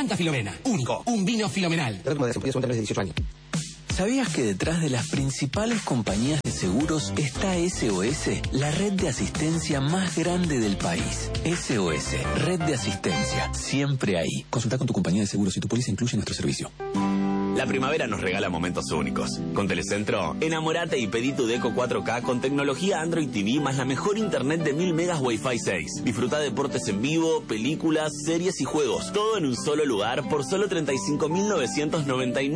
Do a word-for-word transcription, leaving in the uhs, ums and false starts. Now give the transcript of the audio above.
Santa Filomena. Único. Un vino filomenal. ¿Sabías que detrás de las principales compañías de seguros está S O S, la red de asistencia más grande del país? S O S, red de asistencia, siempre ahí. Consulta con tu compañía de seguros si tu póliza incluye nuestro servicio. La primavera nos regala momentos únicos. Con Telecentro, enamorate y pedí tu Deco cuatro K con tecnología Android T V más la mejor internet de mil megas Wi-Fi seis. Disfruta deportes en vivo, películas, series y juegos. Todo en un solo lugar por solo treinta y cinco mil novecientos noventa y nueve